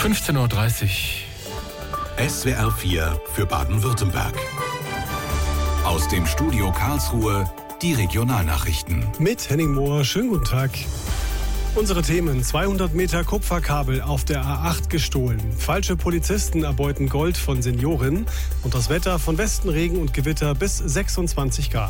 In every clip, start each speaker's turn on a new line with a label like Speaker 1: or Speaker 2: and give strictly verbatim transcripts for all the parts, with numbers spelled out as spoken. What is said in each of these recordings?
Speaker 1: fünfzehn Uhr dreißig.
Speaker 2: S W R vier für Baden-Württemberg. Aus dem Studio Karlsruhe die Regionalnachrichten.
Speaker 3: Mit Henning Mohr, schönen guten Tag. Unsere Themen: zweihundert Meter Kupferkabel auf der A acht gestohlen, falsche Polizisten erbeuten Gold von Senioren und das Wetter: von Westen Regen und Gewitter bis sechsundzwanzig Grad.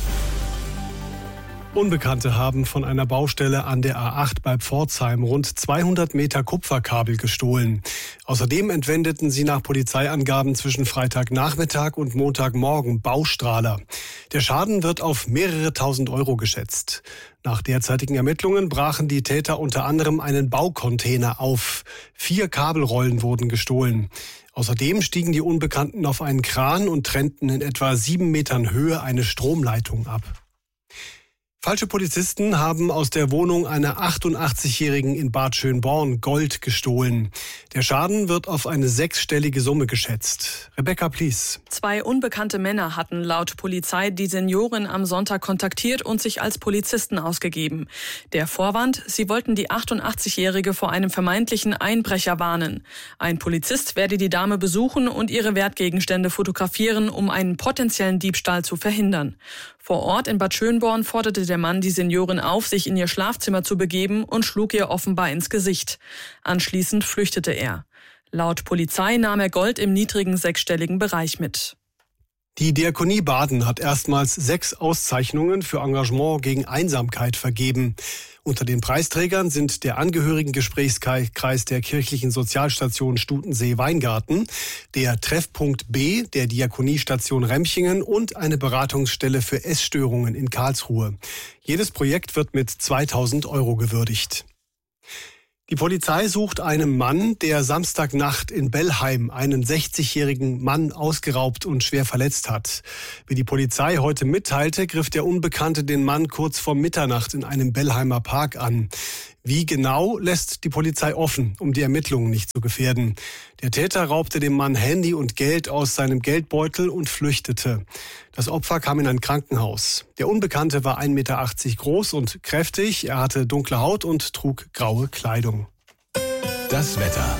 Speaker 3: Unbekannte haben von einer Baustelle an der A acht bei Pforzheim rund zweihundert Meter Kupferkabel gestohlen. Außerdem entwendeten sie nach Polizeiangaben zwischen Freitagnachmittag und Montagmorgen Baustrahler. Der Schaden wird auf mehrere tausend Euro geschätzt. Nach derzeitigen Ermittlungen brachen die Täter unter anderem einen Baucontainer auf. Vier Kabelrollen wurden gestohlen. Außerdem stiegen die Unbekannten auf einen Kran und trennten in etwa sieben Metern Höhe eine Stromleitung ab. Falsche Polizisten haben aus der Wohnung einer achtundachtzigjährigen in Bad Schönborn Gold gestohlen. Der Schaden wird auf eine sechsstellige Summe geschätzt. Rebecca Plies.
Speaker 4: Zwei unbekannte Männer hatten laut Polizei die Seniorin am Sonntag kontaktiert und sich als Polizisten ausgegeben. Der Vorwand: sie wollten die achtundachtzigjährige vor einem vermeintlichen Einbrecher warnen. Ein Polizist werde die Dame besuchen und ihre Wertgegenstände fotografieren, um einen potenziellen Diebstahl zu verhindern. Vor Ort in Bad Schönborn forderte der Mann die Seniorin auf, sich in ihr Schlafzimmer zu begeben, und schlug ihr offenbar ins Gesicht. Anschließend flüchtete er. Laut Polizei nahm er Gold im niedrigen sechsstelligen Bereich mit.
Speaker 3: Die Diakonie Baden hat erstmals sechs Auszeichnungen für Engagement gegen Einsamkeit vergeben. Unter den Preisträgern sind der Angehörigengesprächskreis der kirchlichen Sozialstation Stutensee-Weingarten, der Treffpunkt B der Diakoniestation Remchingen und eine Beratungsstelle für Essstörungen in Karlsruhe. Jedes Projekt wird mit zweitausend Euro gewürdigt. Die Polizei sucht einen Mann, der Samstagnacht in Bellheim einen sechzigjährigen Mann ausgeraubt und schwer verletzt hat. Wie die Polizei heute mitteilte, griff der Unbekannte den Mann kurz vor Mitternacht in einem Bellheimer Park an. Wie genau, lässt die Polizei offen, um die Ermittlungen nicht zu gefährden. Der Täter raubte dem Mann Handy und Geld aus seinem Geldbeutel und flüchtete. Das Opfer kam in ein Krankenhaus. Der Unbekannte war ein Meter achtzig groß und kräftig. Er hatte dunkle Haut und trug graue Kleidung.
Speaker 2: Das Wetter.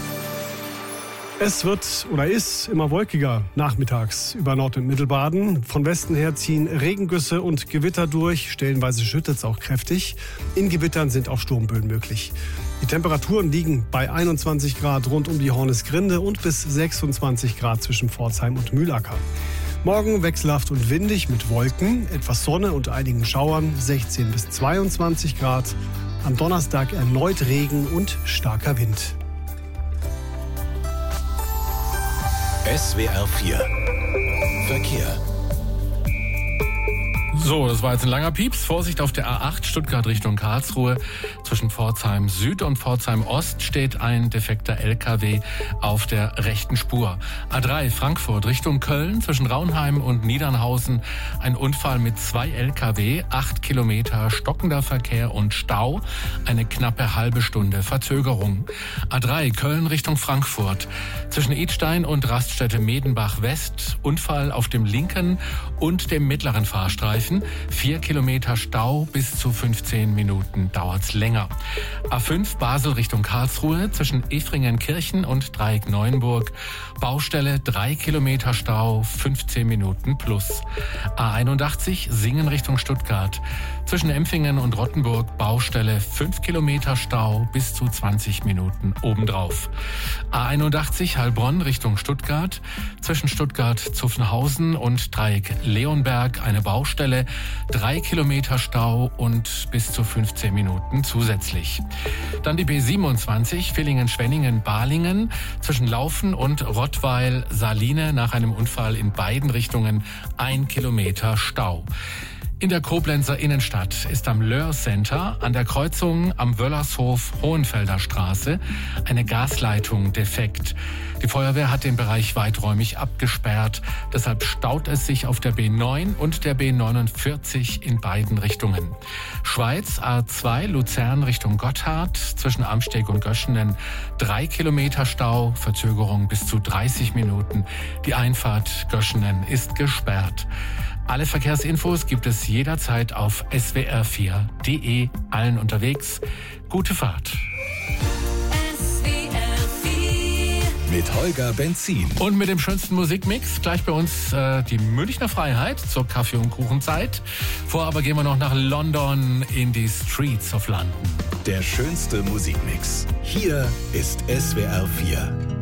Speaker 3: Es wird oder ist immer wolkiger nachmittags über Nord- und Mittelbaden. Von Westen her ziehen Regengüsse und Gewitter durch. Stellenweise schüttet es auch kräftig. In Gewittern sind auch Sturmböen möglich. Die Temperaturen liegen bei einundzwanzig Grad rund um die Hornisgrinde und bis sechsundzwanzig Grad zwischen Pforzheim und Mühlacker. Morgen wechselhaft und windig mit Wolken, etwas Sonne und einigen Schauern, sechzehn bis zweiundzwanzig Grad. Am Donnerstag erneut Regen und starker Wind.
Speaker 2: S W R vier Verkehr.
Speaker 1: So, das war jetzt ein langer Pieps. Vorsicht auf der A acht Stuttgart Richtung Karlsruhe. Zwischen Pforzheim Süd und Pforzheim Ost steht ein defekter L K W auf der rechten Spur. A drei Frankfurt Richtung Köln zwischen Raunheim und Niedernhausen. Ein Unfall mit zwei L K W, acht Kilometer stockender Verkehr und Stau. Eine knappe halbe Stunde Verzögerung. A drei Köln Richtung Frankfurt zwischen Idstein und Raststätte Medenbach West. Unfall auf dem linken und dem mittleren Fahrstreifen. Vier Kilometer Stau, bis zu fünfzehn Minuten dauert's länger. A fünf Basel Richtung Karlsruhe zwischen Efringenkirchen und Dreieck Neuenburg. Baustelle, drei Kilometer Stau, fünfzehn Minuten plus. A einundachtzig Singen Richtung Stuttgart. Zwischen Empfingen und Rottenburg Baustelle, fünf Kilometer Stau, bis zu zwanzig Minuten obendrauf. A einundachtzig Heilbronn Richtung Stuttgart. Zwischen Stuttgart-Zuffenhausen und Dreieck Leonberg eine Baustelle, drei Kilometer Stau und bis zu fünfzehn Minuten zusätzlich. Dann die B siebenundzwanzig Villingen-Schwenningen-Balingen zwischen Laufen und Rottweil-Saline nach einem Unfall in beiden Richtungen ein Kilometer Stau. In der Koblenzer Innenstadt ist am Löhr Center an der Kreuzung am Wöllershof Hohenfelder Straße eine Gasleitung defekt. Die Feuerwehr hat den Bereich weiträumig abgesperrt. Deshalb staut es sich auf der B neun und der B neunundvierzig in beiden Richtungen. Schweiz A zwei Luzern Richtung Gotthard zwischen Amsteg und Göschenen drei Kilometer Stau, Verzögerung bis zu dreißig Minuten. Die Einfahrt Göschenen ist gesperrt. Alle Verkehrsinfos gibt es jederzeit auf S W R vier Punkt D E. Allen unterwegs. Gute Fahrt.
Speaker 5: S W R vier
Speaker 2: Holger Benzin.
Speaker 1: Und mit dem schönsten Musikmix gleich bei uns äh, die Münchner Freiheit zur Kaffee- und Kuchenzeit. Vorher aber gehen wir noch nach London in die Streets of London.
Speaker 2: Der schönste Musikmix. Hier ist S W R vier.